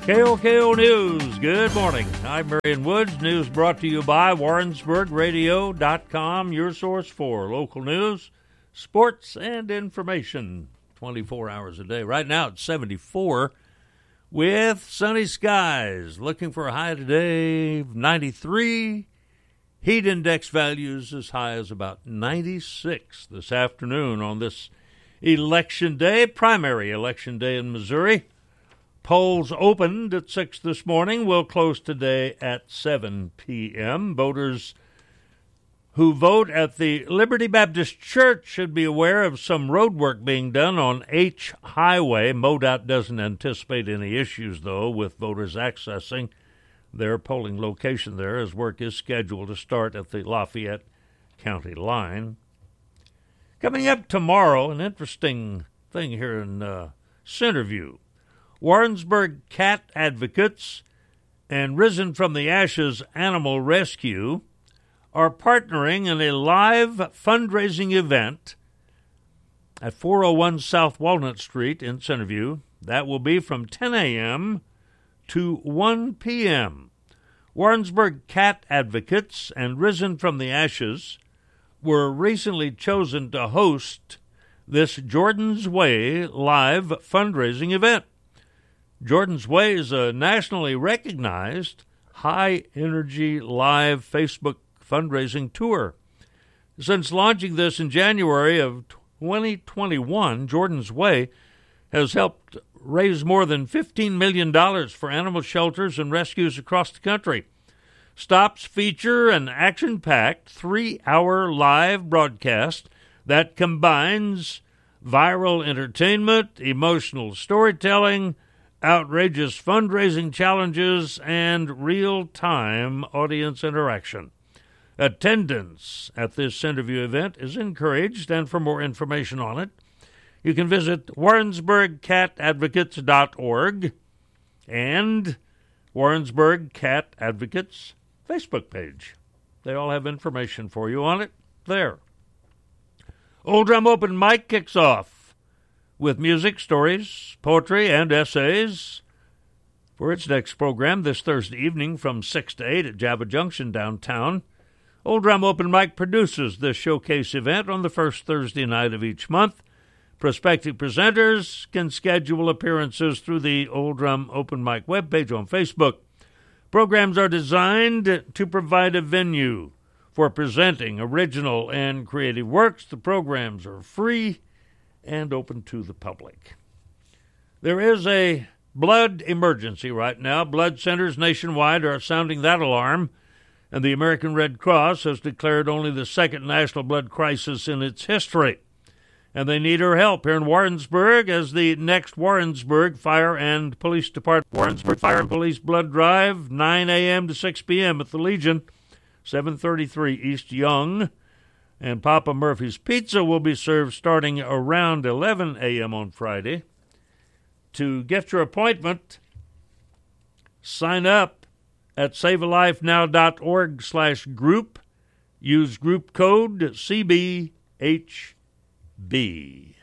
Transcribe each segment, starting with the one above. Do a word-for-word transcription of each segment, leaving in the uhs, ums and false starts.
K O K O News, good morning. I'm Marion Woods. News brought to you by Warrensburg Radio dot com, your source for local news, sports, and information twenty-four hours a day. Right now it's seventy-four with sunny skies. Looking for a high today of ninety-three. Heat index values as high as about ninety-six this afternoon on this election day, primary election day in Missouri. Polls opened at six this morning, will close today at seven p.m. Voters who vote at the Liberty Baptist Church should be aware of some road work being done on H Highway. MoDOT doesn't anticipate any issues, though, with voters accessing their polling location there, as work is scheduled to start at the Lafayette County line. Coming up tomorrow, an interesting thing here in uh, Centerview. Warrensburg Cat Advocates and Risen from the Ashes Animal Rescue are partnering in a live fundraising event at four oh one South Walnut Street in Centerview. That will be from ten a.m. to one p.m. Warrensburg Cat Advocates and Risen from the Ashes were recently chosen to host this Jordan's Way live fundraising event. Jordan's Way is a nationally recognized high-energy live Facebook fundraising tour. Since launching this in January of twenty twenty-one, Jordan's Way has helped raise more than fifteen million dollars for animal shelters and rescues across the country. Stops feature an action-packed three-hour live broadcast that combines viral entertainment, emotional storytelling, outrageous fundraising challenges, and real-time audience interaction. Attendance at this Centerview event is encouraged, and for more information on it, you can visit Warrensburg Cat Advocates dot org and Warrensburg Cat Advocates Facebook page. They all have information for you on it there. Old Drum Open Mic kicks off with music, stories, poetry, and essays for its next program this Thursday evening from six to eight at Java Junction downtown. Old Drum Open Mic produces this showcase event on the first Thursday night of each month. Prospective presenters can schedule appearances through the Old Drum Open Mic webpage on Facebook. Programs are designed to provide a venue for presenting original and creative works. The programs are free and open to the public. There is a blood emergency right now. Blood centers nationwide are sounding that alarm, and the American Red Cross has declared only the second national blood crisis in its history. And they need our help here in Warrensburg as the next Warrensburg Fire and Police Department. Warrensburg Fire and Police Blood Drive, nine a.m. to six p.m. at the Legion, seven thirty-three East Young. And Papa Murphy's Pizza will be served starting around eleven a.m. on Friday. To get your appointment, sign up at savealifenow.org slash group. Use group code C B H B.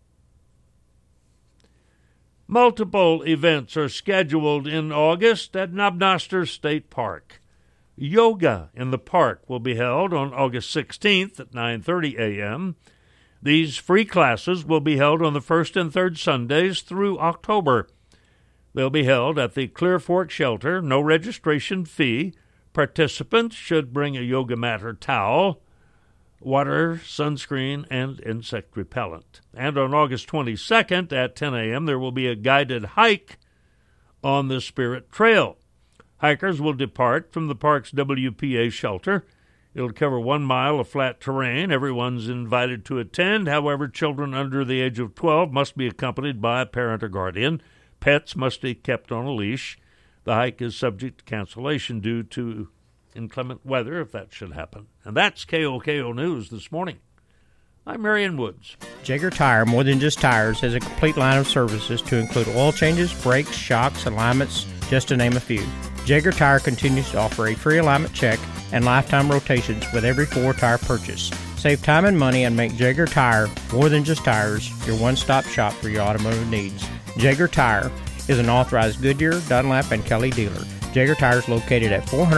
Multiple events are scheduled in August at Knob-Noster State Park. Yoga in the Park will be held on August sixteenth at nine thirty a.m. These free classes will be held on the first and third Sundays through October. They'll be held at the Clear Fork Shelter, no registration fee. Participants should bring a yoga mat or towel, water, sunscreen, and insect repellent. And on August twenty-second at ten a.m., there will be a guided hike on the Spirit Trail. Hikers will depart from the park's W P A shelter. It'll cover one mile of flat terrain. Everyone's invited to attend. However, children under the age of twelve must be accompanied by a parent or guardian. Pets must be kept on a leash. The hike is subject to cancellation due to inclement weather, if that should happen. And that's K O K O News this morning. I'm Marion Woods. Jaeger Tire, more than just tires, has a complete line of services to include oil changes, brakes, shocks, alignments, just to name a few. Jaeger Tire continues to offer a free alignment check and lifetime rotations with every four-tire purchase. Save time and money and make Jaeger Tire, more than just tires, your one-stop shop for your automotive needs. Jaeger Tire, is an authorized Goodyear, Dunlap, and Kelly dealer. Jaeger Tire is located at four hundred